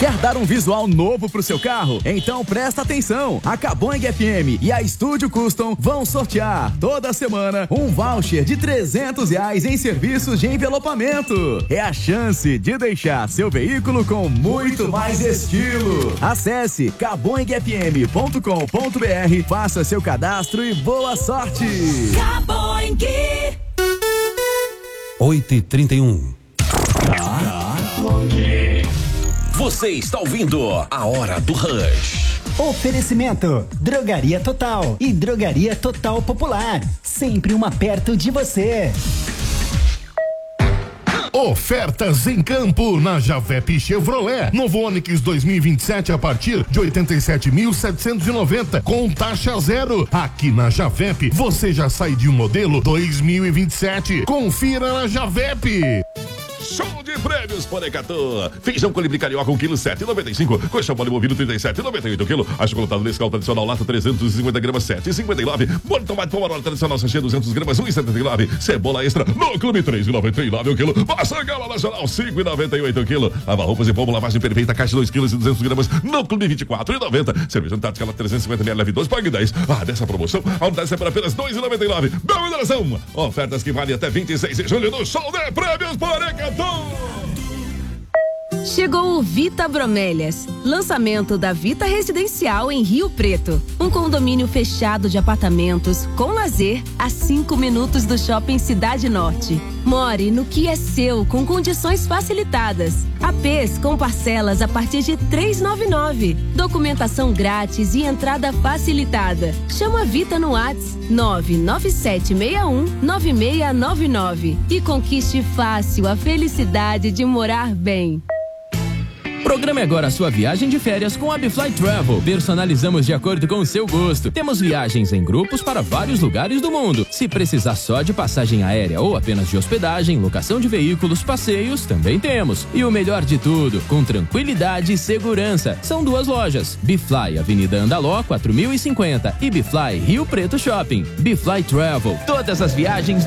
Quer dar um visual novo pro seu carro? Então presta atenção. A Cabong FM e a Estúdio Custom vão sortear toda semana um voucher de R$300 em serviços de envelopamento. É a chance de deixar seu veículo com muito mais estilo. Acesse cabongfm.com.br, faça seu cadastro e boa sorte. Cabong. 8h31. Você está ouvindo a Hora do Rush. Oferecimento: Drogaria Total e Drogaria Total Popular. Sempre uma perto de você. Ofertas em campo na Javep Chevrolet. Novo Onix 2027 a partir de 87.790 com taxa zero. Aqui na Javep você já sai de um modelo 2027. Confira na Javep. Show de prêmios Porecatu. Feijão colibri carioca 1 kg 7,95. Coxa mole bovino 37,98 kg. Achocolatado Nescau tradicional lata 350 gramas 7,59. Molho tomate pomodoro tradicional sachê 200 gramas 1,79. Cebola extra no clube 3,99 o quilo. Massa gala nacional 5,98 o quilo. Lava roupas e pombo lavagem perfeita caixa 2 kg e 200 gramas no clube 24,90. Cerveja Antártica 350 ml leve 2 pague 10. Dessa promoção a unidade é por apenas 2,99. Bela moderação. Ofertas que valem até 26 de julho no Show de Prêmios Porecatu. Chegou o Vita Bromélias, lançamento da Vita Residencial em Rio Preto. Um condomínio fechado de apartamentos com lazer a 5 minutos do Shopping Cidade Norte. More no que é seu com condições facilitadas. APs com parcelas a partir de R$ 399. Documentação grátis e entrada facilitada. Chama a Vita no WhatsApp 997619699 e conquiste fácil a felicidade de morar bem. Programe agora a sua viagem de férias com a Bifly Travel. Personalizamos de acordo com o seu gosto. Temos viagens em grupos para vários lugares do mundo. Se precisar só de passagem aérea ou apenas de hospedagem, locação de veículos, passeios, também temos. E o melhor de tudo, com tranquilidade e segurança. São 2 lojas. Bifly, Avenida Andaló, 4050 e Bifly Rio Preto Shopping. Bifly Travel. Todas as viagens